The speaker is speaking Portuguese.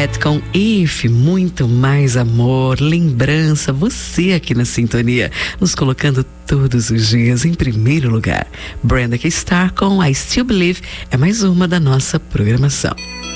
Cat com If, muito mais amor, lembrança, você aqui na sintonia, nos colocando todos os dias em primeiro lugar. Brenda K. Starr com I Still Believe é mais uma da nossa programação.